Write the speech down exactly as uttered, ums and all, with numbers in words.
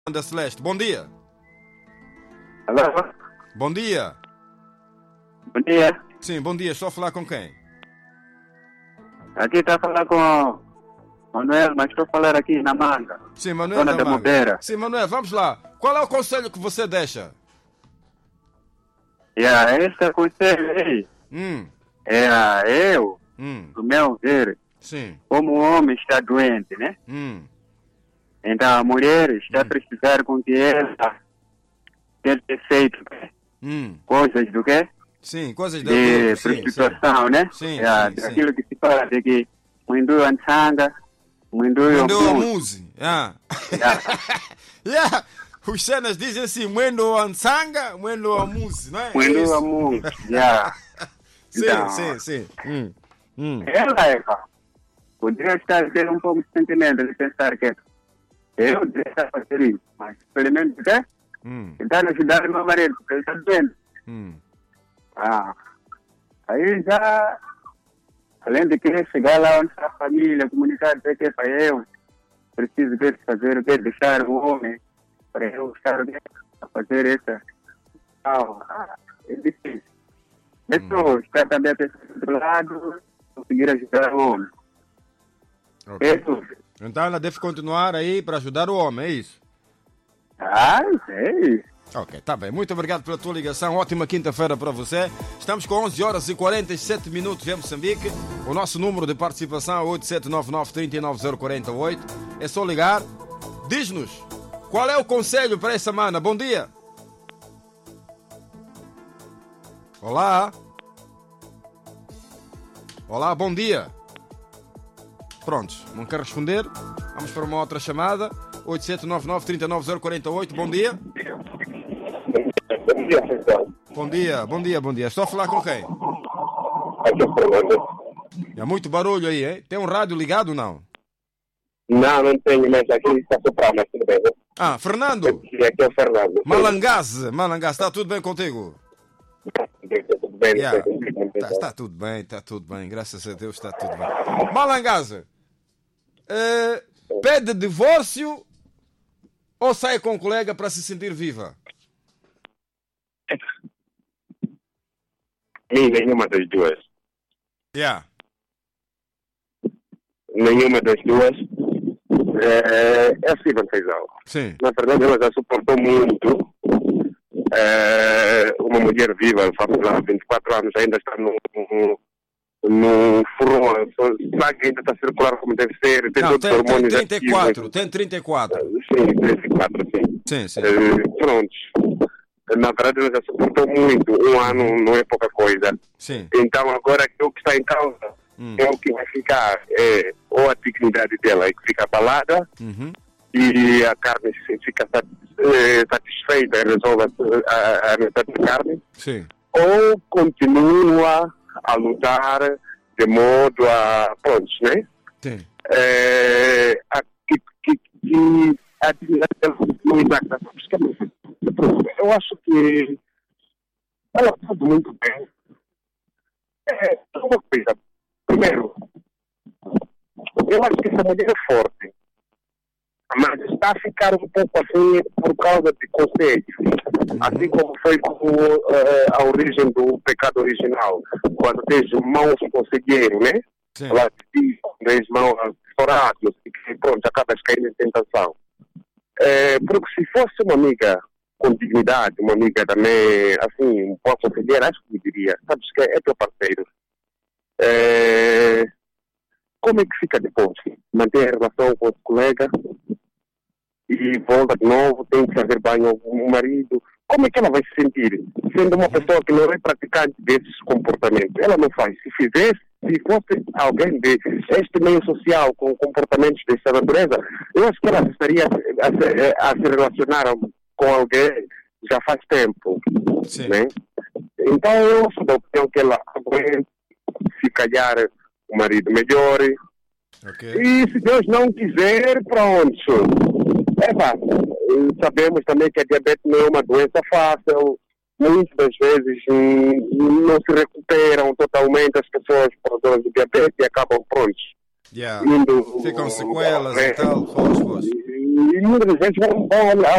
Da Celeste, bom dia. Alô? Bom dia. Bom dia. Sim, bom dia. Estou a falar com quem? Aqui está a falar com o Manuel, mas estou a falar aqui na Manga. Sim, Manuel Zona da da Manga. Monteira. Sim, Manuel, vamos lá. Qual é o conselho que você deixa? Yeah, esse conselho aí Hum, é eu, hum, do meu ver, sim, como o homem está doente, né? hum, Então a mulher está a precisar com que ela tenha ter feito né? hum, coisas do quê? sim, coisas da De sim, sim, prostituição, né? Sim, Yeah, sim, sim. aquilo que se fala de que Mwindu Ansanga, Mwindu Mwendo a Yomu. Muzi. Ah. Yeah. Yeah. Os cenas dizem assim, Mwendo Ansanga, Mwendo a Muzi, não é? É Mwindu isso. Yomu. Yeah. Sim, Então, sim, sim. Hum, hum. ela é, pá, poderia estar a ter um pouco de sentimento de pensar que eu deveria estar a fazer isso, mas experimento o quê? Hum, Tentar ajudar o meu marido, porque ele está doendo. hum. Ah, aí já, além de querer chegar lá onde está a família, comunicar, dizer que é para eu, preciso ver fazer o quê? Deixar o homem, para eu estar a fazer essa. Ah, é difícil. Isso está também a pensar do outro lado, conseguir ajudar o homem. Ok. É tudo. Então ela deve continuar aí para ajudar o homem, é isso? Ah, sei. Ok, tá bem. Muito obrigado pela tua ligação. Ótima quinta-feira para você. Estamos com onze horas e quarenta e sete minutos em Moçambique. O nosso número de participação é oito sete nove nove, três nove zero quatro oito. É só ligar. Diz-nos, qual é o conselho para essa semana? Bom dia. Olá. Olá, bom dia. Prontos, não quer responder? Vamos para uma outra chamada. oito sete nove nove, três nove zero quatro oito. Bom dia. Bom dia, Central. Bom dia, bom dia, bom dia. Estou a falar com quem? Aqui é o Fernando. É muito barulho aí, hein? Tem um rádio ligado ou não? Não, não tenho, mas aqui está soprando, mas tudo bem. Né? Ah, Fernando. Aqui é o Fernando. Malangaze, Malangaze, está tudo bem contigo? Tudo bem, Yeah. não sei como Tá, está tudo bem, está tudo bem, graças a Deus está tudo bem. Malangaze, eh, pede divórcio ou sai com o colega para se sentir viva? Nem, nenhuma das duas. Yeah. Nenhuma das duas. É, é assim, Vanteizão. Sim. Na verdade, ela já suportou muito. É, uma mulher viva, eu faço lá vinte e quatro anos, ainda está no, no, no furor, o sangue ainda está a circular como deve ser, tem Não, todos tem, os tem hormônios trinta e quatro, ativos. tem trinta e quatro. Sim, trinta e quatro, sim. Sim, sim. Eh, pronto. Na verdade, ela já suportou muito. Um ano não é pouca coisa. Sim. Então, agora o que está em causa Hum. é o que vai ficar. É, ou a dignidade dela é que fica abalada Uhum. e a carne se fica sat- eh, satisfeita e resolve a, a, a metade da carne, Sim. ou continua a lutar de modo a. Pronto, né? Sim. É, a, que, que, que a dignidade dela não impacta. Eu acho que ela tudo muito bem. É uma coisa. Primeiro, eu acho que essa mulher é forte, mas está a ficar um pouco assim por causa de conceitos. Assim como foi com uh, a origem do pecado original. Quando tens mãos conseguiram, né? Sim. Ela diz, tens mãos estouradas, e pronto, acabas caindo em tentação. É, porque se fosse uma amiga com dignidade, uma amiga também, assim, um pouco conselheira, acho que me diria, sabes que é teu parceiro. É, como é que fica depois? Manter a relação com o colega e volta de novo, tem que fazer banho ao marido. Como é que ela vai se sentir? Sendo uma pessoa que não é praticante desses comportamentos. Ela não faz. Se fizesse, se fosse alguém deste meio social com comportamentos dessa natureza, eu acho que ela estaria a, a, a se relacionar com alguém já faz tempo. Sim. Né? Então eu sou da opinião que ela aguente, se calhar o marido melhore. Ok. E se Deus não quiser, pronto. É fácil. Sabemos também que a diabetes não é uma doença fácil. Muitas das vezes hum, não se recuperam totalmente as pessoas portadoras de diabetes e acabam prontos. Yeah. Indo, Ficam sequelas é, e tal. Pois, pois. E e muitas vezes vão, vão